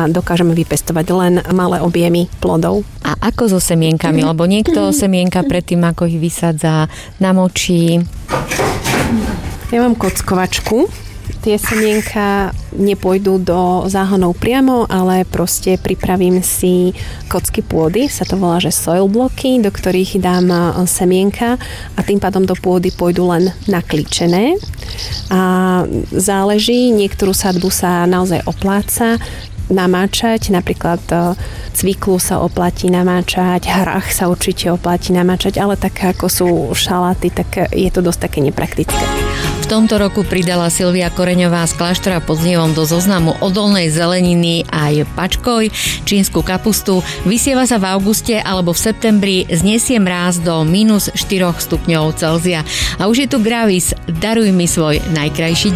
a dokážeme vypestovať len malé objemy plodov. A ako so semienkami? Lebo niekto semienka predtým, ako ich vysádza, namočí. Ja mám kockovačku. Tie semienka nepôjdu do záhonov priamo, ale proste pripravím si kocky pôdy, sa to volá, že soil bloky, do ktorých dám semienka a tým pádom do pôdy pôjdu len naklíčené. A záleží, niektorú sadbu sa naozaj opláca namáčať, napríklad cviklu sa oplatí namáčať, hrách sa určite oplatí namáčať, ale také ako sú šaláty, tak je to dosť také nepraktické. V tomto roku pridala Silvia Koreňová z kláštora pod Znievom do zoznamu odolnej zeleniny aj pačkoj, čínsku kapustu. Vysieva sa v auguste alebo v septembri, znesie mráz do -4 stupňov Celzia. A už je tu Gravis, daruj mi svoj najkrajší deň.